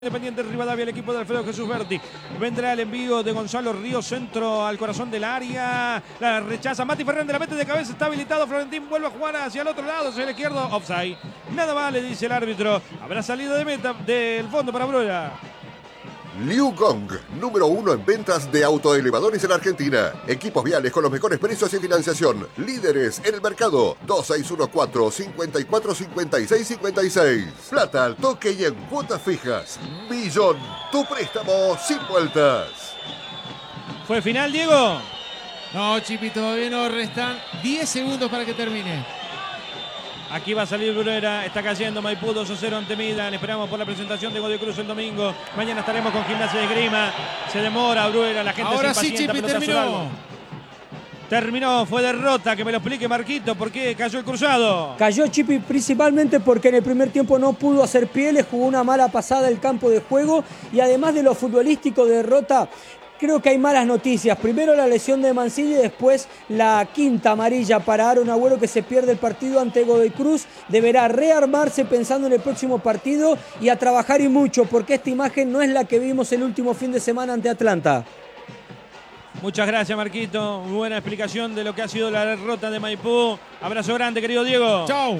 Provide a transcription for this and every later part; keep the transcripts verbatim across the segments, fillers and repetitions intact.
Independiente Rivadavia, el equipo de Alfredo Jesús Berti. Vendrá el envío de Gonzalo Ríos, centro al corazón del área. La rechaza Mati Fernández, la mete de cabeza, está habilitado. Florentín vuelve a jugar hacia el otro lado, hacia el izquierdo. Offside. Nada más le dice el árbitro. Habrá salido de meta del fondo para Bruera. Liu Gong, número uno en ventas de autoelevadores en Argentina. Equipos viales con los mejores precios y financiación. Líderes en el mercado. dos seis uno cuatro, cinco cuatro, cinco seis cinco seis. Plata al toque y en cuotas fijas. Millón. Tu préstamo sin vueltas. ¿Fue final, Diego? No, Chipi, todavía no. Restan diez segundos para que termine. Aquí va a salir Bruera, está cayendo Maipú dos a cero ante Milan. Esperamos por la presentación de Godoy Cruz el domingo. Mañana estaremos con Gimnasia de Esgrima. Se demora Bruera, la gente Ahora se sí, Chipi, terminó. Terminó, fue derrota, que me lo explique Marquito, ¿por qué cayó el cruzado? Cayó Chipi principalmente porque en el primer tiempo no pudo hacer pie, le jugó una mala pasada el campo de juego y además de lo futbolístico de derrota, creo que hay malas noticias. Primero la lesión de Mancilla y después la quinta amarilla para Aaron Agüero, que se pierde el partido ante Godoy Cruz. Deberá rearmarse pensando en el próximo partido y a trabajar y mucho, porque esta imagen no es la que vimos el último fin de semana ante Atlanta. Muchas gracias, Marquito. Muy buena explicación de lo que ha sido la derrota de Maipú. Abrazo grande, querido Diego. Chau.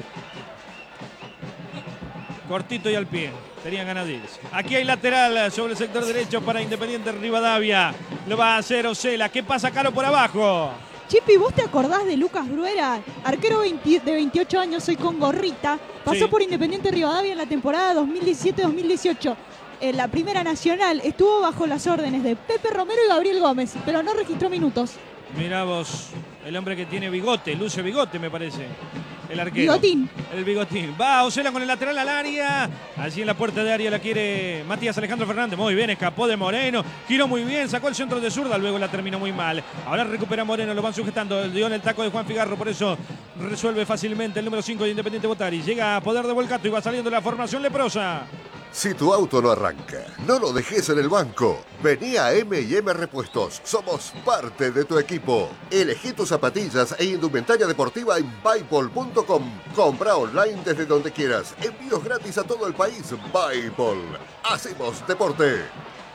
Cortito y al pie. Tenían ganas de irse. Aquí hay lateral sobre el sector derecho para Independiente Rivadavia. Lo va a hacer Osela. ¿Qué pasa, Caro, por abajo? Chipi, ¿vos te acordás de Lucas Bruera? Arquero de veintiocho años, hoy con gorrita. Pasó Sí. por Independiente Rivadavia en la temporada dos mil diecisiete dos mil dieciocho. En la Primera Nacional estuvo bajo las órdenes de Pepe Romero y Gabriel Gómez, pero no registró minutos. Mirá vos, el hombre que tiene bigote, luce bigote, me parece. El arquero. Bigotín. El bigotín. Va Osela con el lateral al área. Allí en la puerta de área la quiere Matías Alejandro Fernández. Muy bien, escapó de Moreno. Giró muy bien, sacó el centro de zurda. Luego la terminó muy mal. Ahora recupera Moreno, lo van sujetando. Dio en el taco de Juan Figarro. Por eso resuelve fácilmente el número cinco de Independiente Botari. Llega a poder de Volcato y va saliendo la formación leprosa. Si tu auto no arranca, no lo dejes en el banco. Vení a M y M Repuestos. Somos parte de tu equipo. Elegí tus zapatillas e indumentaria deportiva en Bipol punto com. Compra online desde donde quieras. Envíos gratis a todo el país. Bipol. Hacemos deporte.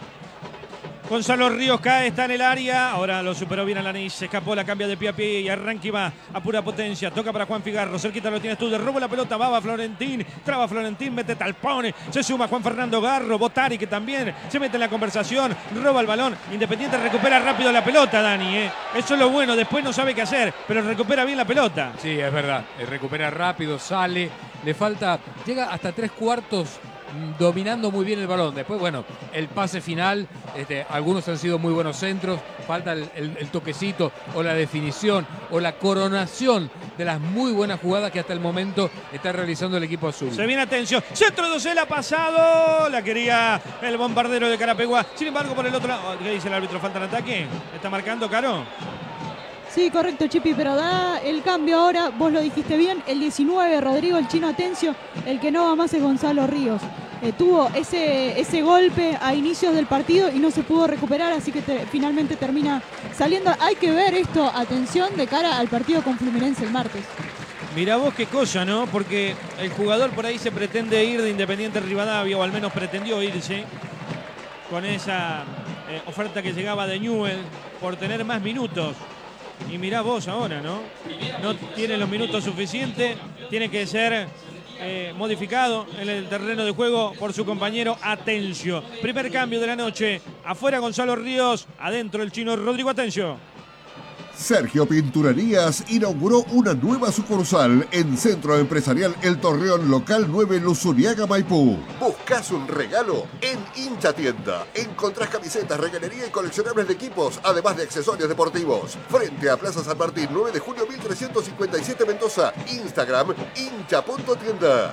Gonzalo Ríos cae, está en el área. Ahora lo superó bien Alanis. Se escapó, la cambia de pie a pie y arranca y va a pura potencia. Toca para Juan Figarro. Cerquita lo tienes tú. De robo la pelota. Va, va Florentín. Traba Florentín. Mete talpone. Se suma Juan Fernando Garro. Botari, que también se mete en la conversación. Roba el balón. Independiente recupera rápido la pelota, Dani. ¿eh? Eso es lo bueno. Después no sabe qué hacer. Pero recupera bien la pelota. Sí, es verdad. Recupera rápido, sale. Le falta, llega hasta tres cuartos dominando muy bien el balón. Después, bueno, el pase final, este, algunos han sido muy buenos centros, falta el, el, el toquecito o la definición o la coronación de las muy buenas jugadas que hasta el momento está realizando el equipo azul. Se viene atención, centro de Osela pasado, la quería el bombardero de Carapeguá. Sin embargo, por el otro lado, ¿qué dice el árbitro? ¿Falta el ataque? ¿Está marcando, Caro? Sí, correcto, Chipi, pero da el cambio ahora, vos lo dijiste bien, el diecinueve, Rodrigo el Chino Atencio, el que no va más es Gonzalo Ríos. Eh, tuvo ese, ese golpe a inicios del partido y no se pudo recuperar, así que te, finalmente termina saliendo. Hay que ver esto, atención, de cara al partido con Fluminense el martes. Mirá vos qué cosa, ¿no? Porque el jugador por ahí se pretende ir de Independiente Rivadavia, o al menos pretendió irse, con esa eh, oferta que llegaba de Newell por tener más minutos. Y mirá vos ahora, ¿no? No tiene los minutos suficientes, tiene que ser eh, modificado en el terreno de juego por su compañero Atencio. Primer cambio de la noche, afuera Gonzalo Ríos, adentro el chino Rodrigo Atencio. Sergio Pinturerías inauguró una nueva sucursal en Centro Empresarial El Torreón Local nueve Luzuriaga, Maipú. ¿Buscas un regalo? En Hincha Tienda. Encontrás camisetas, regalería y coleccionables de equipos, además de accesorios deportivos. Frente a Plaza San Martín, nueve de julio mil trescientos cincuenta y siete, Mendoza. Instagram, hincha punto tienda.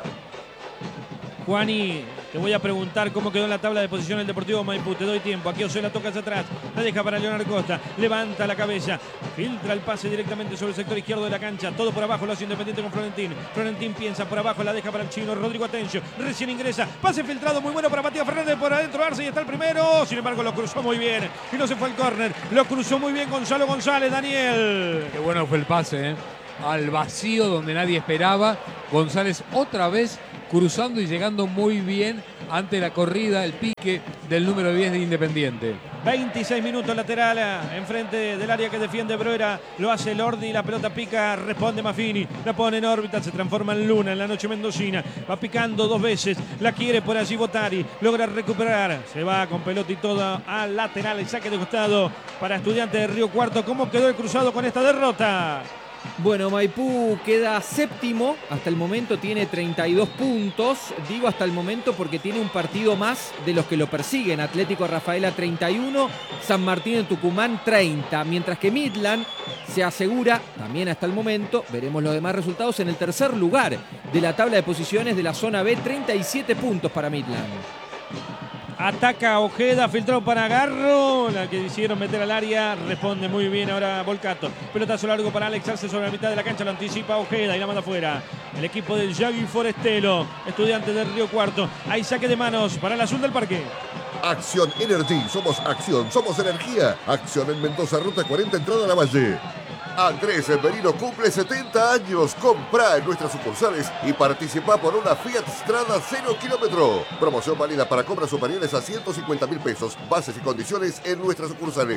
Juani, te voy a preguntar cómo quedó en la tabla de posición el Deportivo Maipú. Te doy tiempo. Aquí Osela toca hacia atrás. La deja para Leonardo Costa. Levanta la cabeza. Filtra el pase directamente sobre el sector izquierdo de la cancha. Todo por abajo lo hace Independiente con Florentín. Florentín piensa por abajo. La deja para el chino Rodrigo Atencio. Recién ingresa. Pase filtrado muy bueno para Matías Fernández. Por adentro Arce y está el primero. Sin embargo lo cruzó muy bien. Y no se fue al córner. Lo cruzó muy bien Gonzalo González. Daniel. Qué bueno fue el pase, ¿eh? Al vacío donde nadie esperaba. González otra vez cruzando y llegando muy bien ante la corrida, el pique del número diez de Independiente. veintiséis minutos lateral enfrente del área que defiende Broera. Lo hace Lordi, la pelota pica, responde Maffini. La pone en órbita, se transforma en luna en la noche mendocina. Va picando dos veces, la quiere por allí Botari. Logra recuperar, se va con pelota y todo al lateral. El saque de costado para Estudiantes de Río Cuarto. ¿Cómo quedó el cruzado con esta derrota? Bueno, Maipú queda séptimo, hasta el momento tiene treinta y dos puntos, digo hasta el momento porque tiene un partido más de los que lo persiguen, Atlético Rafaela treinta y uno, San Martín en Tucumán treinta, mientras que Midland se asegura, también hasta el momento, veremos los demás resultados, en el tercer lugar de la tabla de posiciones de la zona B, treinta y siete puntos para Midland. Ataca Ojeda, filtró para Garro, la que hicieron meter al área, responde muy bien ahora Volcato. Pelotazo largo para Alex Arce sobre la mitad de la cancha, lo anticipa Ojeda y la manda afuera. El equipo del Yagui Forestelo, Estudiantes del Río Cuarto. Hay saque de manos para el azul del parque. Acción Energy, somos acción, somos energía. Acción en Mendoza, ruta cuarenta, entrada a la Valle. Andrés Merino cumple setenta años. Comprá en nuestras sucursales y participa por una Fiat Strada cero kilómetro. Promoción válida para compras superiores a ciento cincuenta mil pesos. Bases y condiciones en nuestras sucursales.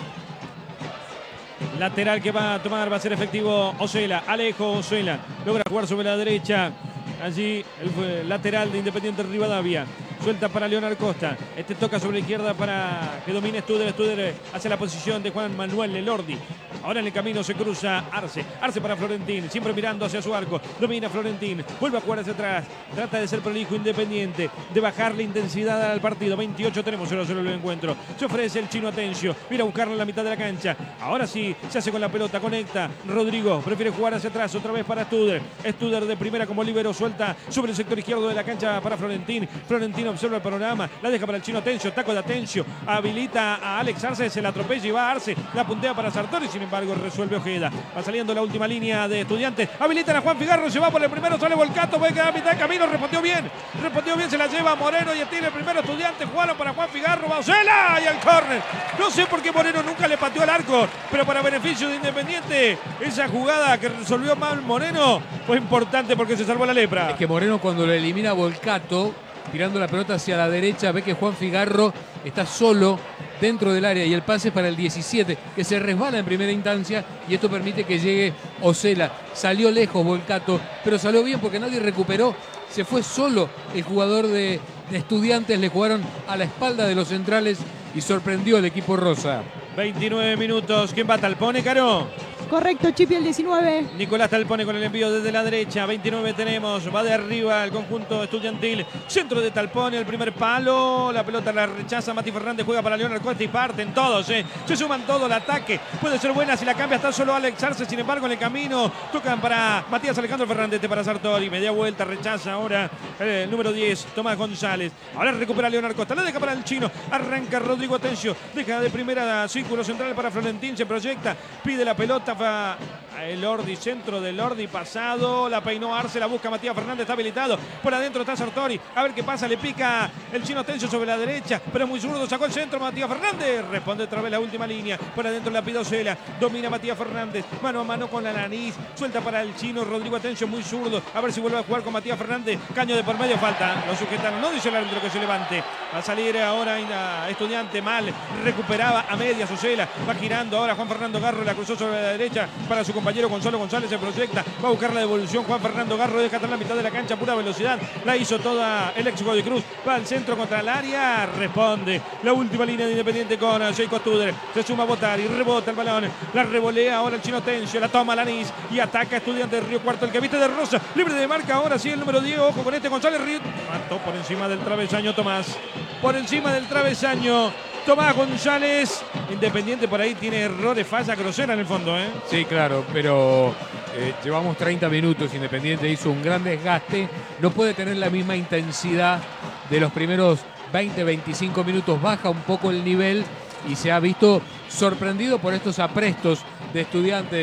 Lateral que va a tomar, va a ser efectivo Osela. Alejo Osela logra jugar sobre la derecha. Allí el lateral de Independiente Rivadavia. Suelta para Leonardo Costa. Este toca sobre la izquierda para que domine Studer. Studer hacia la posición de Juan Manuel Elordi. Ahora en el camino se cruza Arce. Arce para Florentín. Siempre mirando hacia su arco. Domina Florentín. Vuelve a jugar hacia atrás. Trata de ser prolijo Independiente. De bajar la intensidad al partido. veintiocho tenemos cero cero el encuentro. Se ofrece el chino Atencio. Mira a buscarlo en la mitad de la cancha. Ahora sí se hace con la pelota. Conecta. Rodrigo prefiere jugar hacia atrás. Otra vez para Studer. Studer de primera como líbero. Suelta sobre el sector izquierdo de la cancha para Florentín. Florentín observa el panorama, la deja para el chino Atencio, taco de Atencio, habilita a Alex Arce, se la atropella y va a Arce, la puntea para Sartori, sin embargo resuelve Ojeda. Va saliendo la última línea de Estudiantes, habilitan a Juan Figarro, se va por el primero, sale Volcato, va a quedar a mitad de camino, respondió bien, respondió bien, se la lleva Moreno y tiene el primero Estudiantes, jugaron para Juan Figarro, va Osela y al córner. No sé por qué Moreno nunca le pateó al arco, pero para beneficio de Independiente, esa jugada que resolvió mal Moreno fue importante porque se salvó la lepra. Es que Moreno cuando lo elimina Volcato, tirando la pelota hacia la derecha, ve que Juan Figarro está solo dentro del área y el pase para el diecisiete, que se resbala en primera instancia y esto permite que llegue Osela. Salió lejos Volcato, pero salió bien porque nadie recuperó. Se fue solo el jugador de, de Estudiantes, le jugaron a la espalda de los centrales y sorprendió al equipo rosa. veintinueve minutos. ¿Quién va? ¿Talpone, Caro? Correcto, Chipi, el diecinueve. Nicolás Talpone con el envío desde la derecha. veintinueve tenemos. Va de arriba el conjunto estudiantil. Centro de Talpone, el primer palo. La pelota la rechaza. Mati Fernández juega para Leonardo Costa y parten todos. Eh. Se suman todo el ataque. Puede ser buena si la cambia. Está solo Alex Arce. Sin embargo, en el camino tocan para Matías Alejandro Fernández. Este para Sartori. Media vuelta. Rechaza ahora el número diez. Tomás González. Ahora recupera Leonardo Costa. La deja para el chino. Arranca Rodrigo Atencio. Deja de primera círculo central para Florentín. Se proyecta. Pide la pelota. Va el Ordi, centro del Ordi pasado, la peinó Arce, la busca Matías Fernández, está habilitado, por adentro está Sartori, a ver qué pasa, le pica el chino Atencio sobre la derecha, pero muy zurdo, sacó el centro Matías Fernández, responde otra vez la última línea, por adentro la pide Osela, domina Matías Fernández, mano a mano con la nariz, suelta para el chino Rodrigo Atencio, muy zurdo, a ver si vuelve a jugar con Matías Fernández, caño de por medio, falta, lo sujetaron, no dice el árbitro que se levante, va a salir ahora a Estudiante mal, recuperaba a medias Osela, va girando ahora Juan Fernando Garro, la cruzó sobre la derecha para su compañero Gonzalo González, se proyecta, va a buscar la devolución Juan Fernando Garro, deja atrás la mitad de la cancha, pura velocidad, la hizo toda el ex de Cruz, va al centro contra el área, responde la última línea de Independiente con Jacob Studer, se suma a Botari, rebota el balón, la revolea ahora el chino Tencio, la toma Lanís y ataca Estudiante de Río Cuarto, el que viste de rosa, libre de marca ahora sí el número diez, ojo con este González Río, mató por encima del travesaño Tomás, por encima del travesaño Tomás González. Independiente por ahí tiene errores, falla grosera en el fondo, ¿eh? Sí, claro, pero eh, llevamos treinta minutos. Independiente hizo un gran desgaste. No puede tener la misma intensidad de los primeros veinte, veinticinco minutos. Baja un poco el nivel y se ha visto sorprendido por estos aprestos de Estudiantes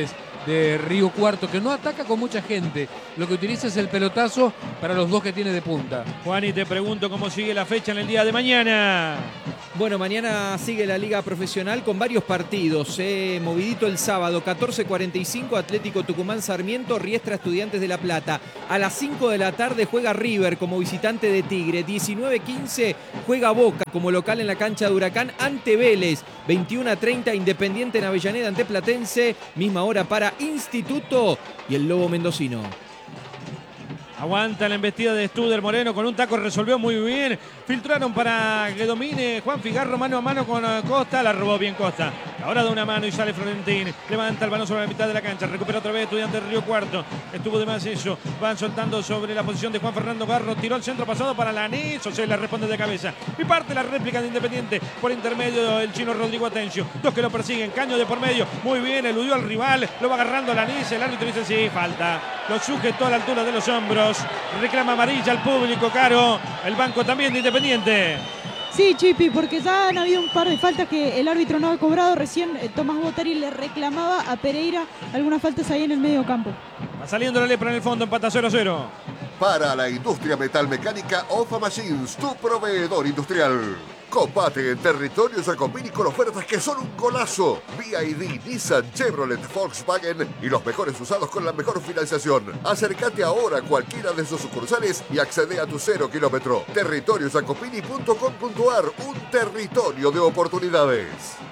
de Río Cuarto, que no ataca con mucha gente. Lo que utiliza es el pelotazo para los dos que tiene de punta. Juan, y te pregunto cómo sigue la fecha en el día de mañana. Bueno, mañana sigue la Liga Profesional con varios partidos. Eh, movidito el sábado, catorce cuarenta y cinco, Atlético Tucumán Sarmiento, Riestra Estudiantes de La Plata. A las cinco de la tarde juega River como visitante de Tigre. diecinueve quince juega Boca como local en la cancha de Huracán ante Vélez. veintiuno treinta Independiente en Avellaneda ante Platense. Misma hora para Instituto y el Lobo Mendocino. Aguanta la embestida de Studer Moreno, con un taco resolvió muy bien. Filtraron para que domine Juan Figarro mano a mano con Costa. La robó bien Costa. Ahora da una mano y sale Florentín. Levanta el balón sobre la mitad de la cancha. Recupera otra vez Estudiante de Río Cuarto. Estuvo de más eso. Van soltando sobre la posición de Juan Fernando Garro. Tiró el centro pasado para Lanís. O sea, la responde de cabeza. Y parte la réplica de Independiente. Por intermedio el chino Rodrigo Atencio. Dos que lo persiguen. Caño de por medio. Muy bien. Eludió al rival. Lo va agarrando Lanís. El árbitro dice sí, falta. Lo sujetó a la altura de los hombros. Reclama amarilla al público, Caro. El banco también de Independiente. Sí, Chipi, porque ya han habido un par de faltas que el árbitro no ha cobrado. Recién eh, Tomás Botari le reclamaba a Pereira algunas faltas ahí en el medio campo. Va saliendo la lepra en el fondo, empata cero a cero. Para la industria metalmecánica, Ofa Machines, tu proveedor industrial. Copate en territorio Jacopini con ofertas que son un golazo. B Y D, Nissan, Chevrolet, Volkswagen y los mejores usados con la mejor financiación. Acércate ahora a cualquiera de sus sucursales y accede a tu cero kilómetro. territorio jacopini punto com punto ar, un territorio de oportunidades.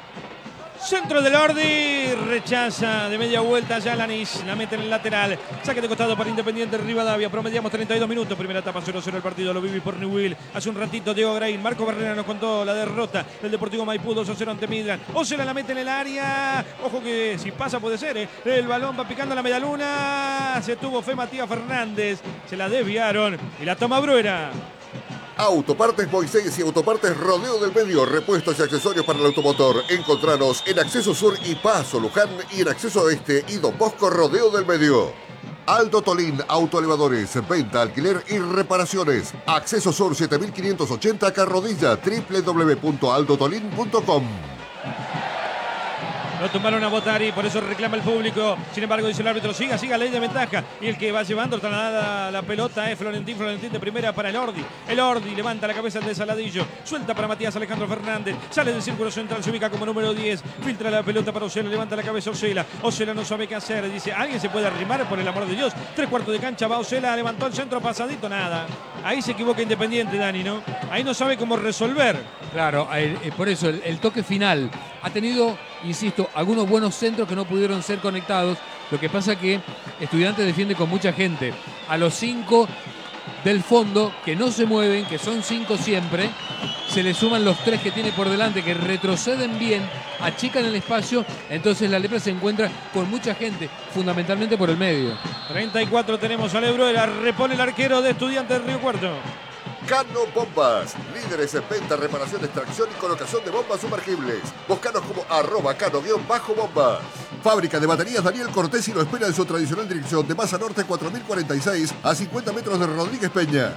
Centro del Ordi, rechaza de media vuelta ya Lanís, la mete en el lateral. Saque de costado para Independiente Rivadavia. Promediamos treinta y dos minutos. Primera etapa cero cero el partido. Lo viví por Newell. Hace un ratito Diego Grain. Marco Barrera nos contó la derrota del Deportivo Maipú dos a cero ante Midland. Ocela la mete en el área. Ojo que si pasa puede ser. ¿eh? El balón va picando la medialuna. Se tuvo fe Matías Fernández. Se la desviaron y la toma Bruera. Autopartes Moisés y Autopartes Rodeo del Medio, repuestos y accesorios para el automotor. Encontranos en Acceso Sur y Paso Luján y en Acceso Este y Don Bosco Rodeo del Medio. Aldo Tolín Autoelevadores, venta, alquiler y reparaciones. Acceso Sur siete mil quinientos ochenta Carrodilla, doble u doble u doble u punto aldo tolín punto com. Lo tumbaron a Botari, por eso reclama el público. Sin embargo, dice el árbitro, siga, siga, ley de ventaja. Y el que va llevando trasladada la pelota es Florentín. Florentín de primera para el Ordi. El Ordi levanta la cabeza de Saladillo. Suelta para Matías Alejandro Fernández. Sale del círculo central, se ubica como número diez. Filtra la pelota para Ocela, levanta la cabeza Ocela. Ocela no sabe qué hacer. Dice, ¿alguien se puede arrimar? Por el amor de Dios. Tres cuartos de cancha, va Ocela, levantó el centro pasadito, nada. Ahí se equivoca Independiente, Dani, ¿no? Ahí no sabe cómo resolver. Claro, el, el, por eso el, el toque final ha tenido, insisto, algunos buenos centros que no pudieron ser conectados. Lo que pasa que Estudiantes defiende con mucha gente. A los cinco del fondo, que no se mueven, que son cinco siempre, se le suman los tres que tiene por delante, que retroceden bien, achican el espacio. Entonces la Lepra se encuentra con mucha gente, fundamentalmente por el medio. treinta y cuatro tenemos al Ebruera, repone el arquero de Estudiantes de Río Cuarto. Cano Bombas, líderes en venta, reparación, extracción y colocación de bombas sumergibles. Búscanos como arroba cano-bombas. Fábrica de baterías Daniel Cortés y lo espera en su tradicional dirección de Masa Norte cuatro mil cuarenta y seis a cincuenta metros de Rodríguez Peña.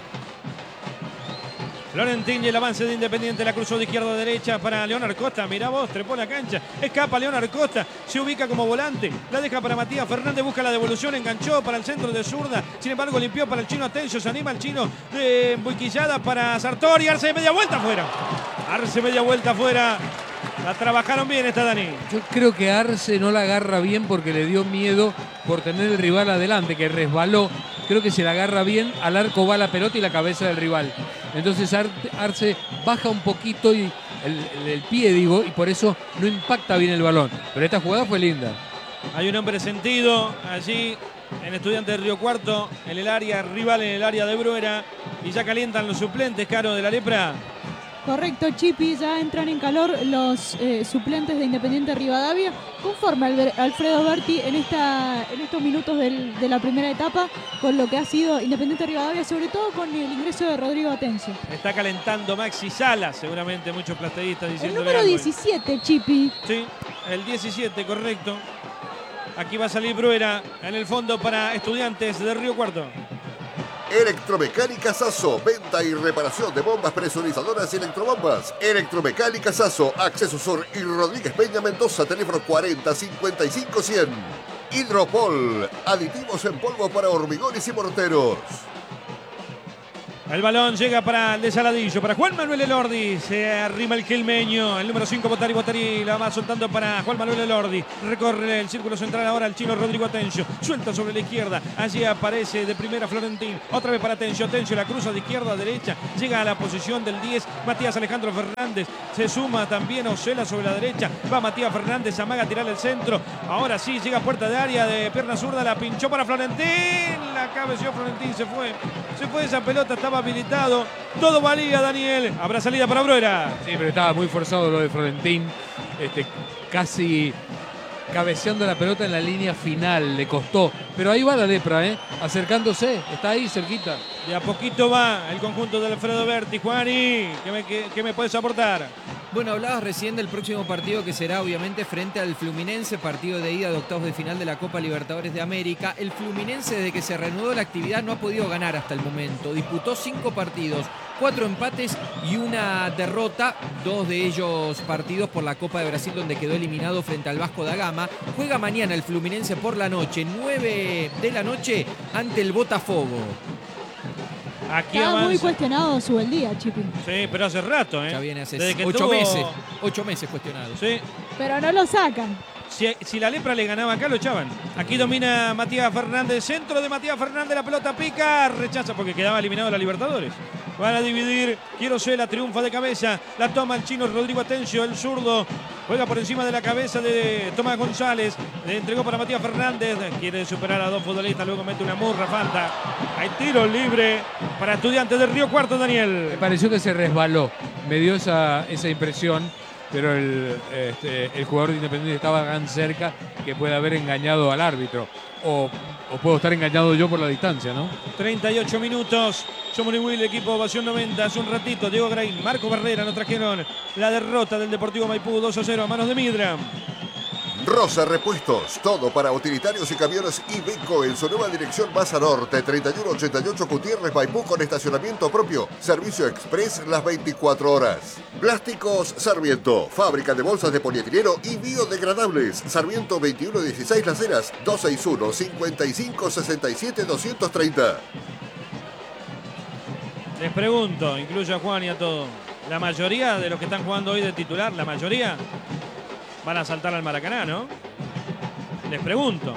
Florentín y el avance de Independiente, la cruzó de izquierda a derecha para Leonard Costa. Mirá vos, trepó la cancha, escapa Leonard Costa, se ubica como volante, la deja para Matías Fernández, busca la devolución, enganchó para el centro de zurda, sin embargo limpió para el chino Atencio, se anima el chino de Buiquillada para Sartori, Arce media vuelta afuera. Arce media vuelta afuera. La trabajaron bien esta, Dani. Yo creo que Arce no la agarra bien porque le dio miedo por tener el rival adelante, que resbaló. Creo que se la agarra bien, al arco va la pelota y la cabeza del rival. Entonces Arce baja un poquito y el, el, el pie, digo, y por eso no impacta bien el balón. Pero esta jugada fue linda. Hay un hombre sentido allí en Estudiantes de Río Cuarto, en el área rival, en el área de Bruera. Y ya calientan los suplentes, Caro, de la Lepra. Correcto, Chipi, ya entran en calor los eh, suplentes de Independiente Rivadavia. Conforme Alber, Alfredo Berti en, esta, en estos minutos del, de la primera etapa con lo que ha sido Independiente Rivadavia, sobre todo con el ingreso de Rodrigo Atencio. Está calentando Maxi Sala, seguramente muchos plateístas diciendo. El número diecisiete, Chipi. Sí, el diecisiete, correcto. Aquí va a salir Bruera en el fondo para Estudiantes de Río Cuarto. Electromecánica Sasso, venta y reparación de bombas presurizadoras y electrobombas. Electromecánica Sasso, Acceso Sur y Rodríguez Peña Mendoza, teléfono cuarenta cincuenta y cinco cien. Hidropol, aditivos en polvo para hormigones y morteros. El balón llega para el de Saladillo, para Juan Manuel Elordi. Se arrima el quilmeño. El número cinco, Botari. Botari la va soltando para Juan Manuel Elordi. Recorre el círculo central ahora el chino Rodrigo Atencio. Suelta sobre la izquierda. Allí aparece de primera Florentín. Otra vez para Atencio. Atencio la cruza de izquierda a derecha. Llega a la posición del diez. Matías Alejandro Fernández. Se suma también Ocela sobre la derecha. Va Matías Fernández. Amaga a tirar el centro. Ahora sí llega a puerta de área de pierna zurda. La pinchó para Florentín. La cabeció Florentín. Se fue. Se fue esa pelota. Estaba habilitado, todo valía, Daniel. Habrá salida para Bruera. Sí, pero estaba muy forzado lo de Florentín, este, casi cabeceando la pelota en la línea final, le costó. Pero ahí va la lepra, ¿eh? Acercándose, está ahí cerquita. De a poquito va el conjunto de Alfredo Berti. Juani, ¿qué me, qué, qué me puedes aportar? Bueno, hablabas recién del próximo partido que será obviamente frente al Fluminense, partido de ida de octavos de final de la Copa Libertadores de América. El Fluminense, desde que se reanudó la actividad, no ha podido ganar hasta el momento. Disputó cinco partidos, cuatro empates y una derrota, dos de ellos partidos por la Copa de Brasil, donde quedó eliminado frente al Vasco da Gama. Juega mañana el Fluminense por la noche, nueve de la noche, ante el Botafogo. Aquí Está avanza. muy cuestionado su el día, Chipi. Sí, pero hace rato, ¿eh? Ya viene hace Desde que ocho tuvo- meses, ocho meses cuestionado. Sí. Pero no lo sacan. Si, si la lepra le ganaba acá, lo echaban. Aquí domina Matías Fernández. Centro de Matías Fernández. La pelota pica. Rechaza porque quedaba eliminado de la Libertadores. Van a dividir. Quiero ser la triunfa de cabeza. La toma el chino Rodrigo Atencio. El zurdo juega por encima de la cabeza de Tomás González. Le entregó para Matías Fernández. Quiere superar a dos futbolistas. Luego mete una murra. Falta. Hay tiro libre para Estudiantes de Río Cuarto, Daniel. Me pareció que se resbaló, me dio esa, esa impresión, pero el, este, el jugador de Independiente estaba tan cerca que puede haber engañado al árbitro. O, o puedo estar engañado yo por la distancia, ¿no? treinta y ocho minutos. Somos Will, equipo Ovación noventa. Hace un ratito, Diego Grain, Marco Barrera nos trajeron la derrota del Deportivo Maipú dos a cero a manos de Midram. Rosa Repuestos, todo para utilitarios y camiones Iveco en su nueva dirección Baza Norte, treinta y uno ochenta y ocho Gutiérrez Maipú, con estacionamiento propio, servicio express las veinticuatro horas. Plásticos Sarmiento, fábrica de bolsas de polietileno y biodegradables. Sarmiento veintiuno dieciséis Las Heras, dos seis uno, cinco cinco, seis siete, dos tres cero. Les pregunto, incluyo a Juan y a todo, la mayoría de los que están jugando hoy de titular, la mayoría van a saltar al Maracaná, ¿no? Les pregunto.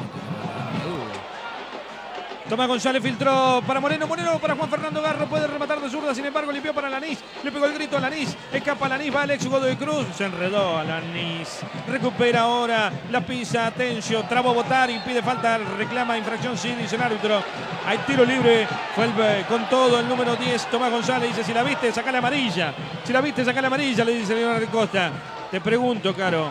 Tomás González filtró para Moreno, Moreno para Juan Fernando Garro, puede rematar de zurda, sin embargo limpió para Lanís, le pegó el grito a Lanís, escapa Lanís, va Alex Godoy Cruz, se enredó a Lanís, recupera ahora, la pisa, Atencio, trabó Botar, impide falta, reclama infracción, sí, dice el árbitro, hay tiro libre, fue el, con todo el número diez, Tomás González, dice, si la viste, saca la amarilla, si la viste, saca la amarilla, le dice Leonardo Costa. Te pregunto, Caro,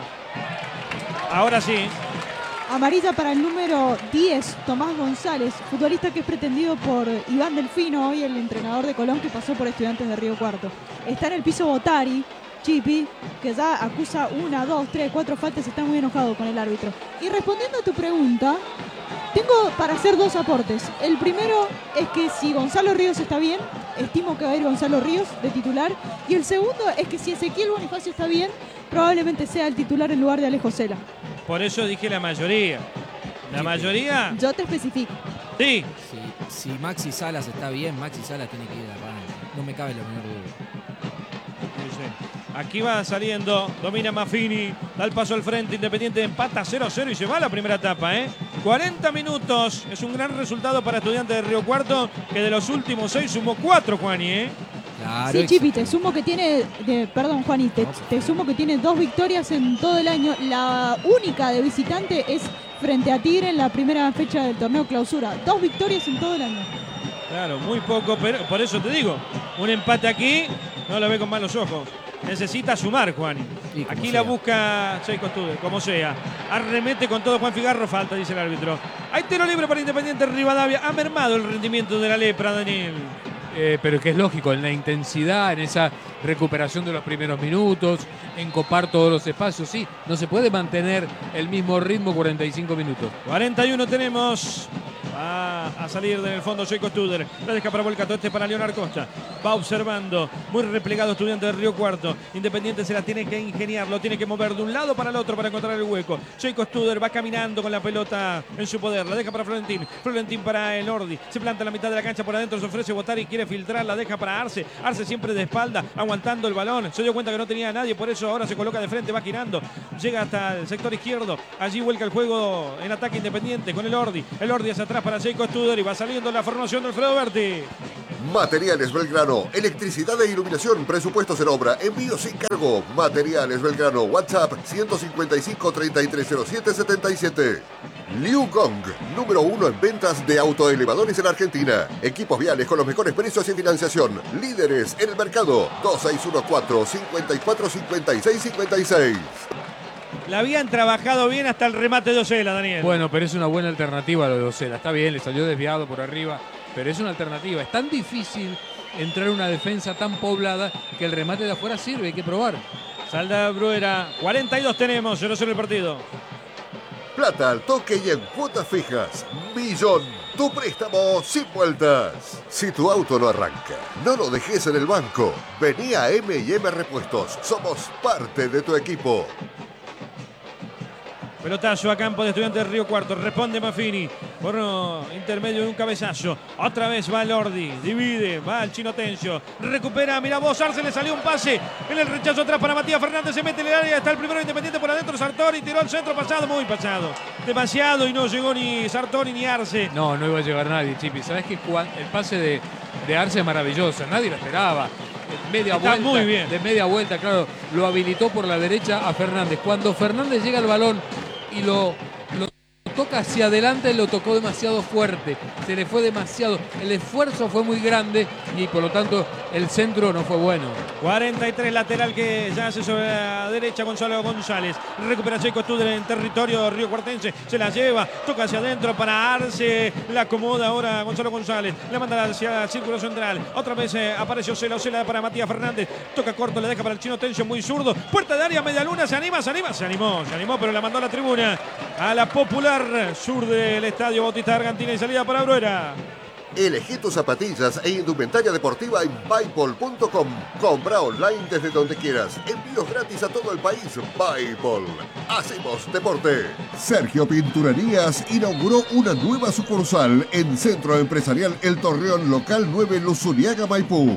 ahora sí. Amarilla para el número diez, Tomás González, futbolista que es pretendido por Iván Delfino, hoy el entrenador de Colón que pasó por Estudiantes de Río Cuarto. Está en el piso Botari, Chipi, que ya acusa una, dos, tres, cuatro faltas, está muy enojado con el árbitro. Y respondiendo a tu pregunta, tengo para hacer dos aportes. El primero es que si Gonzalo Ríos está bien, estimo que va a ir Gonzalo Ríos de titular. Y el segundo es que si Ezequiel Bonifacio está bien, probablemente sea el titular en lugar de Alejo Cela. Por eso dije la mayoría. La mayoría, Yo te especifico. sí. Si, si Maxi Salas está bien, Maxi Salas tiene que ir a arranque. No me cabe la menor duda. Dice, aquí va saliendo, domina Maffini, da el paso al frente, Independiente empata cero a cero y se va a la primera etapa, ¿eh? cuarenta minutos, es un gran resultado para Estudiantes de Río Cuarto, que de los últimos seis sumó cuatro, Juani, ¿eh? Claro, Sí, ex- Chipi, te sumo que tiene, de, perdón Juani, te, te sumo que tiene dos victorias en todo el año. La única de visitante es frente a Tigre en la primera fecha del torneo clausura. Dos victorias en todo el año. Claro, muy poco, pero por eso te digo, un empate aquí no lo ve con malos ojos. Necesita sumar, Juani. Y como Aquí sea. la busca Cheiko Stude, como sea. Arremete con todo Juan Figarro, falta, dice el árbitro. Hay tiro libre para Independiente Rivadavia. Ha mermado el rendimiento de la lepra, Daniel. Eh, pero que es lógico, en la intensidad, en esa recuperación de los primeros minutos, en copar todos los espacios, sí, no se puede mantener el mismo ritmo cuarenta y cinco minutos. cuarenta y uno tenemos. Va a salir del fondo Cheiko Studer. La deja para Volcato. Este para Leonardo Costa. va observando, muy replegado Estudiante de Río Cuarto. Independiente se la tiene que ingeniar, lo tiene que mover de un lado para el otro para encontrar el hueco. Jacob Studer va caminando con la pelota en su poder, la deja para Florentín, Florentín para el Ordi, se planta en la mitad de la cancha por adentro, se ofrece Botari, quiere filtrar, la deja para Arce, Arce siempre de espalda, aguantando el balón, se dio cuenta que no tenía a nadie, por eso ahora se coloca de frente, va girando, llega hasta el sector izquierdo, allí vuelca el juego en ataque Independiente con el Ordi, el Ordi hacia atrás para Jacob Studer y va saliendo la formación de Alfredo Berti. Materiales Belgrano, electricidad e iluminación, presupuestos en obra, envío sin cargo. Materiales Belgrano, WhatsApp ciento cincuenta y cinco, treinta y tres cero siete, setenta y siete. Liu Gong, número uno en ventas de autoelevadores en Argentina. Equipos viales con los mejores precios y financiación. Líderes en el mercado. dos seis uno cuatro, cinco cuatro, cinco seis cinco seis. La habían trabajado bien hasta el remate de Osela, Daniel. Bueno, pero es una buena alternativa lo de Osela. Está bien, le salió desviado por arriba, pero es una alternativa. Es tan difícil entrar a una defensa tan poblada que el remate de afuera sirve, hay que probar. Salda Bruera, cuarenta y dos tenemos, cero cero el partido. Plata al toque y en cuotas fijas. Millón, tu préstamo sin vueltas. Si tu auto no arranca, no lo dejes en el banco. Vení a M y M Repuestos. Somos parte de tu equipo. Pelotazo a campo de Estudiantes de Río Cuarto. Responde Maffini por no, intermedio de un cabezazo. Otra vez va el Ordi. Divide. Va el Chino Tencio. Recupera. Mira vos. Arce le salió un pase. En el rechazo atrás para Matías Fernández. Se mete en el área. Está el primero Independiente por adentro. Sartori tiró al centro pasado. Muy pasado. Demasiado y no llegó ni Sartori ni Arce. No, no iba a llegar nadie, Chipi. ¿Sabes que el pase de, de Arce es maravilloso? Nadie lo esperaba. Media Está vuelta, muy bien. De media vuelta, claro. Lo habilitó por la derecha a Fernández. Cuando Fernández llega al balón y lo, lo toca hacia adelante, lo tocó demasiado fuerte, se le fue demasiado, el esfuerzo fue muy grande y por lo tanto el centro no fue bueno. cuarenta y tres lateral que ya hace sobre la derecha Gonzalo González, recupera Jacob Studer en territorio río cuartense, se la lleva, toca hacia adentro para Arce, la acomoda ahora Gonzalo González, la manda hacia el círculo central, otra vez eh, aparece Osela, Osela para Matías Fernández, toca corto, le deja para el Chino Tencio, muy zurdo, puerta de área, media luna, se anima, se anima, se animó, se animó, pero la mandó a la tribuna, a la popular sur del Estadio Bautista de Argentina y salida para Bruera. Elegí tus zapatillas e indumentaria deportiva en Buypol punto com. Compra online desde donde quieras. Envíos gratis a todo el país. Buypol. Hacemos deporte. Sergio Pinturerías inauguró una nueva sucursal en Centro Empresarial El Torreón Local nueve Luzuriaga, Maipú.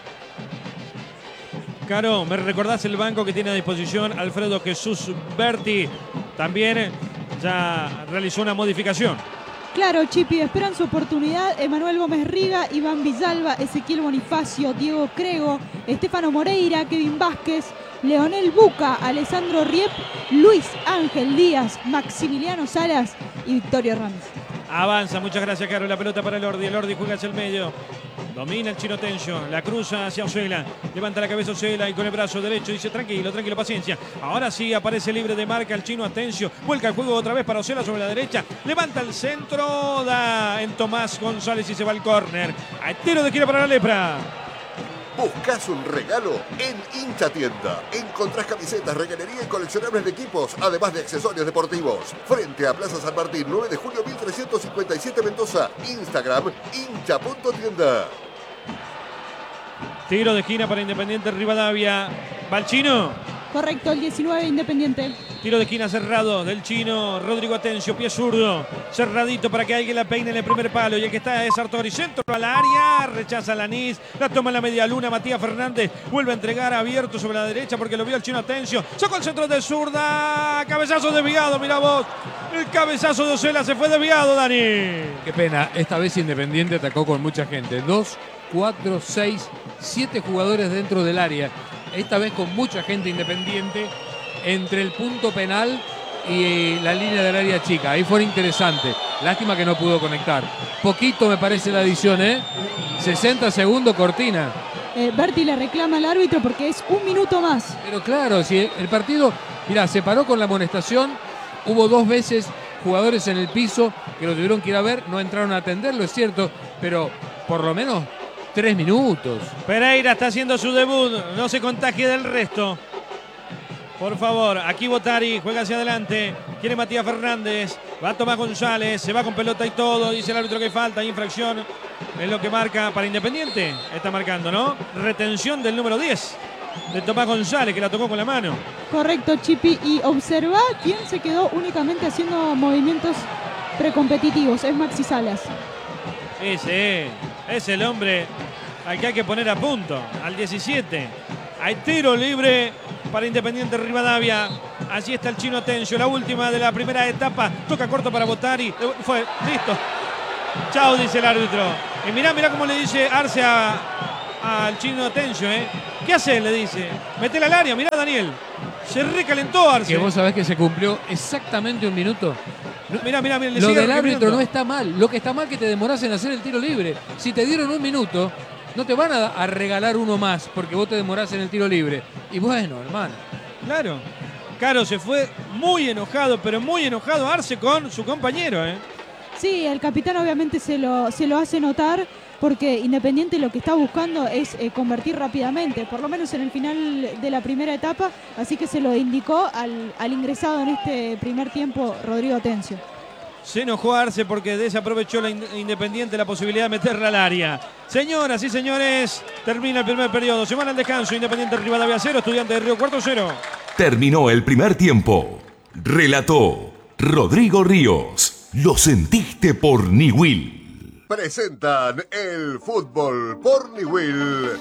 Caro, ¿me recordás el banco que tiene a disposición Alfredo Jesús Berti? También ya realizó una modificación. Claro, Chipi, esperan su oportunidad. Emanuel Gómez Riga, Iván Villalba, Ezequiel Bonifacio, Diego Crego, Estefano Moreira, Kevin Vázquez, Leonel Buca, Alessandro Riep, Luis Ángel Díaz, Maximiliano Salas y Victorio Ramos. Avanza, muchas gracias, Caro. La pelota para el Ordi. El Ordi juega hacia el medio. Domina el Chino Tencio, la cruza hacia Osela, levanta la cabeza Osela y con el brazo derecho dice tranquilo, tranquilo, paciencia. Ahora sí aparece libre de marca el Chino Atencio, vuelca el juego otra vez para Osela sobre la derecha, levanta el centro, da en Tomás González y se va al córner. A tiro de esquina para la Lepra. ¿Buscas un regalo? En Hincha Tienda encontrás camisetas, regalería y coleccionables de equipos, además de accesorios deportivos. Frente a Plaza San Martín, nueve de julio mil trescientos cincuenta y siete Mendoza. Instagram, hincha punto tienda. Tiro de esquina para Independiente Rivadavia. ¿Va el Chino? Correcto, el diecinueve Independiente. Tiro de esquina cerrado del Chino Rodrigo Atencio, pie zurdo, cerradito para que alguien la peine en el primer palo y el que está es Sartori, centro al área, rechaza Lanís, la toma en la media luna, Matías Fernández vuelve a entregar abierto sobre la derecha porque lo vio el Chino Atencio, sacó el centro de zurda, cabezazo desviado, mira vos, el cabezazo de Osela se fue desviado, Dani. Qué pena, esta vez Independiente atacó con mucha gente, dos, cuatro, seis, siete jugadores dentro del área, esta vez con mucha gente Independiente, entre el punto penal y la línea del área chica. Ahí fue interesante. Lástima que no pudo conectar. Poquito me parece la adición, ¿eh? sesenta segundos, Cortina. Eh, Berti le reclama al árbitro porque es un minuto más. Pero claro, si el partido, mirá, se paró con la amonestación. Hubo dos veces jugadores en el piso que lo tuvieron que ir a ver. No entraron a atenderlo, es cierto, pero por lo menos tres minutos. Pereira está haciendo su debut. No se contagie del resto. Por favor, aquí Botari juega hacia adelante. Quiere Matías Fernández. Va Tomás González. Se va con pelota y todo. Dice el árbitro que falta. Infracción Es lo que marca para Independiente. Está marcando, ¿no? Retención del número diez. De Tomás González, que la tocó con la mano. Correcto, Chipi. Y observa quién se quedó únicamente haciendo movimientos precompetitivos. Es Maxi Salas. Ese es el hombre al que hay que poner a punto. Al diecisiete. Hay tiro libre para Independiente Rivadavia. Allí está el Chino Atencio. La última de la primera etapa. Toca corto para Botari. Fue. Listo. Chao, dice el árbitro. Y mirá, mirá cómo le dice Arce al Chino Atencio, ¿eh? ¿Qué hace? Le dice. Metela al área. Mirá, Daniel. Se recalentó Arce. Que vos sabés que se cumplió exactamente un minuto. No, mirá, mirá, mirá. Le Lo sigue del árbitro requiriendo. no está mal. Lo que está mal es que te demorás en hacer el tiro libre. Si te dieron un minuto, no te van a, a regalar uno más porque vos te demorás en el tiro libre. Y bueno, hermano. Claro. Caro se fue muy enojado, pero muy enojado Arce con su compañero, ¿eh? Sí, el capitán obviamente se lo, se lo hace notar porque Independiente lo que está buscando es eh, convertir rápidamente, por lo menos en el final de la primera etapa, así que se lo indicó al, al ingresado en este primer tiempo, Rodrigo Atencio. Se enojó Arce porque desaprovechó la Independiente la posibilidad de meterla al área. Señoras y señores, termina el primer periodo. Se van al descanso. Independiente Rivadavia cero, Estudiantes de Río Cuarto cero. Terminó el primer tiempo. Relató Rodrigo Ríos. Lo sentiste por Niwil. Presentan el fútbol por Niwil.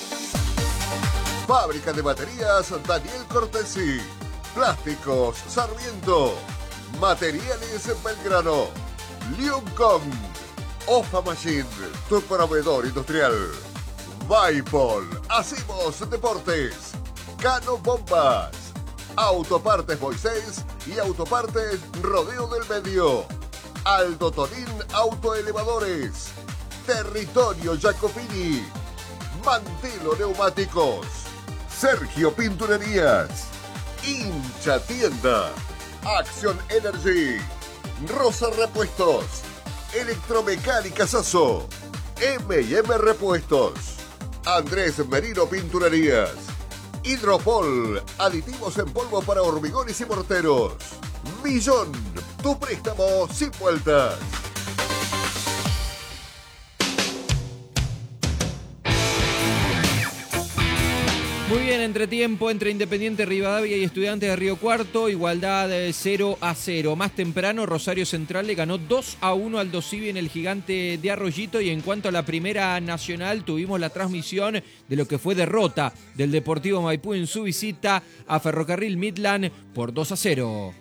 Fábrica de baterías Daniel Cortesi. Plásticos Sarmiento. Materiales Belgrano. Liumcom. Ofa Machine, tu proveedor industrial. Vaipol. Hacemos deportes. Cano Bombas. Autopartes Moisés y Autopartes Rodeo del Medio. Aldo Tonín Autoelevadores. Territorio Jacopini. Mantelo Neumáticos. Sergio Pinturerías. Hincha Tienda. Action Energy. Rosa Repuestos. Electromecánica Sasso. eme y eme Repuestos. Andrés Merino Pinturerías. Hidropol, aditivos en polvo para hormigones y morteros. Millón, tu préstamo sin vueltas. Muy bien, entretiempo entre Independiente Rivadavia y Estudiantes de Río Cuarto, igualdad de cero a cero. Más temprano, Rosario Central le ganó dos a uno al Dosivi en el Gigante de Arroyito, y en cuanto a la Primera Nacional, tuvimos la transmisión de lo que fue derrota del Deportivo Maipú en su visita a Ferrocarril Midland por dos a cero.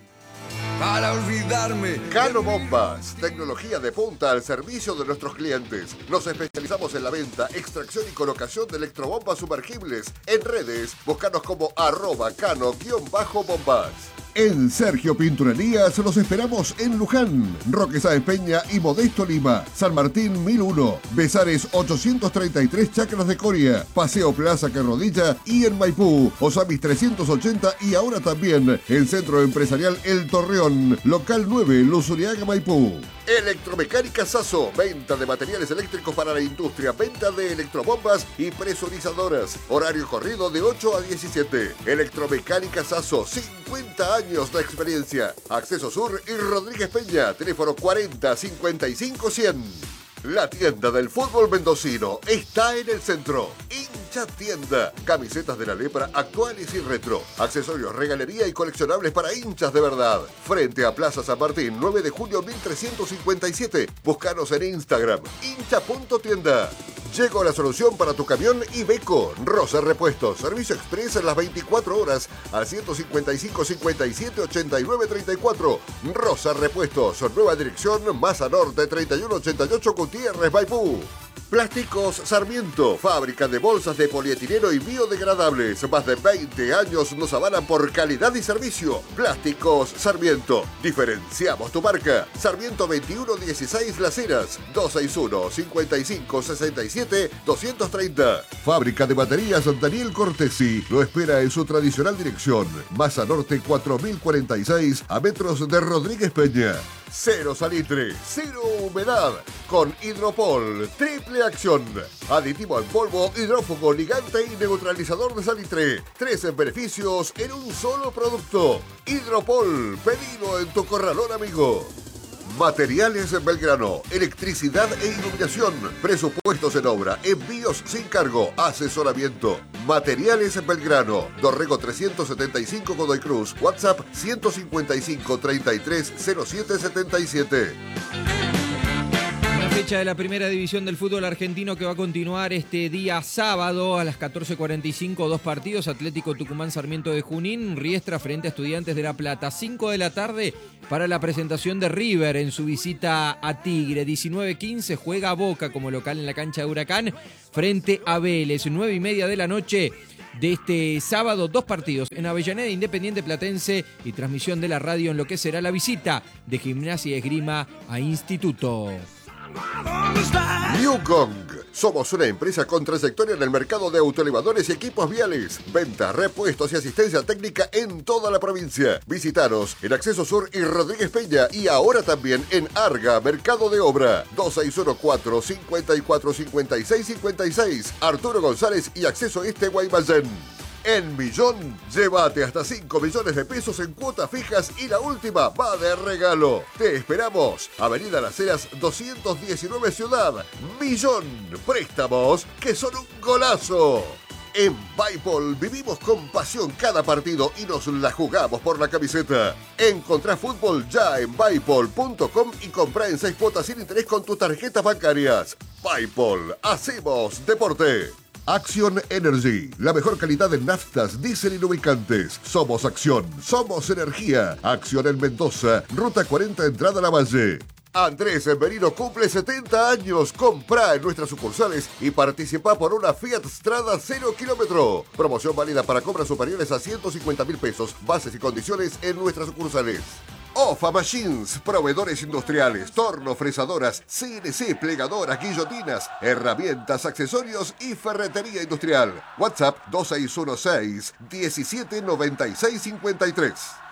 Para olvidarme. Cano Bombas, tecnología de punta al servicio de nuestros clientes. Nos especializamos en la venta, extracción y colocación de electrobombas sumergibles. En redes, búscanos como arroba cano-bombas. En Sergio Pinturerías los esperamos en Luján, Roque Sáenz Peña y Modesto Lima, San Martín mil uno, Besares ochocientos treinta y tres, Chacras de Coria, Paseo Plaza Carrodilla y en Maipú, Osamis trescientos ochenta y ahora también el Centro Empresarial El Torreón, local nueve, Luzuriaga, Maipú. Electromecánica Sasso, venta de materiales eléctricos para la industria, venta de electrobombas y presurizadoras. Horario corrido de ocho a diecisiete. Electromecánica Sasso, cincuenta años de experiencia. Acceso Sur y Rodríguez Peña, teléfono cuarenta cincuenta y cinco cien. La tienda del fútbol mendocino está en el centro. Hincha Tienda. Camisetas de la lepra actuales y retro. Accesorios, regalería y coleccionables para hinchas de verdad. Frente a Plaza San Martín, nueve de junio mil trescientos cincuenta y siete. Búscanos en Instagram. hincha punto tienda. Llegó la solución para tu camión Iveco. Rosa Repuestos. Servicio express en las veinticuatro horas al ciento cincuenta y cinco cincuenta y siete ochenta y nueve treinta y cuatro. Rosa Repuestos. Nueva dirección, Maza Norte treinta y uno ochenta y ocho, Gutiérrez, Maipú. Plásticos Sarmiento, fábrica de bolsas de polietileno y biodegradables. Más de veinte años nos avalan por calidad y servicio. Plásticos Sarmiento, diferenciamos tu marca. Sarmiento veintiuno dieciséis Las Heras, dos seis uno cincuenta y cinco sesenta y siete doscientos treinta. Fábrica de baterías Daniel Cortesi lo espera en su tradicional dirección. Maza Norte cuatro mil cuarenta y seis, a metros de Rodríguez Peña. Cero salitre, cero humedad, con Hidropol, triple acción. Aditivo en polvo, hidrófugo, ligante y neutralizador de salitre. Tres beneficios en un solo producto. Hidropol, pedilo en tu corralón amigo. Materiales Belgrano, electricidad e iluminación, presupuestos en obra, envíos sin cargo, asesoramiento. Materiales Belgrano, Dorrego trescientos setenta y cinco Godoy Cruz, WhatsApp ciento cincuenta y cinco, treinta y tres, cero siete setenta y siete. Una fecha de la primera división del fútbol argentino que va a continuar este día sábado a las catorce cuarenta y cinco, dos partidos, Atlético Tucumán Sarmiento de Junín, Riestra frente a Estudiantes de La Plata, cinco de la tarde para la presentación de River en su visita a Tigre, diecinueve quince juega Boca como local en la cancha de Huracán frente a Vélez, nueve y media de la noche de este sábado, dos partidos en Avellaneda, Independiente Platense y transmisión de la radio en lo que será la visita de Gimnasia y Esgrima a Instituto. Newcong. Somos una empresa con trayectoria en el mercado de autoelevadores y equipos viales. Venta, repuestos y asistencia técnica en toda la provincia. Visítanos en Acceso Sur y Rodríguez Peña y ahora también en Arga, Mercado de Obra. dos seis uno cuatro, cinco cuatro cinco seis cinco seis. Arturo González y Acceso Este Guaymallén. En Millón, llévate hasta cinco millones de pesos en cuotas fijas y la última va de regalo. Te esperamos. Avenida Las Heras doscientos diecinueve Ciudad. Millón. Préstamos que son un golazo. En Bipol vivimos con pasión cada partido y nos la jugamos por la camiseta. Encontrá fútbol ya en bipol punto com y comprá en seis cuotas sin interés con tus tarjetas bancarias. Bipol, hacemos deporte. Acción Energy, la mejor calidad en naftas, diésel y lubricantes. Somos Acción, somos energía. Acción en Mendoza, Ruta cuarenta, entrada a la Valle. Andrés Merino cumple setenta años. Comprá en nuestras sucursales y participa por una Fiat Strada cero kilómetro. Promoción válida para compras superiores a ciento cincuenta mil pesos. Bases y condiciones en nuestras sucursales. Ofa Machines, proveedores industriales, torno, fresadoras, C N C, plegadoras, guillotinas, herramientas, accesorios y ferretería industrial. WhatsApp dos seis uno seis, diecisiete noventa y seis cincuenta y tres.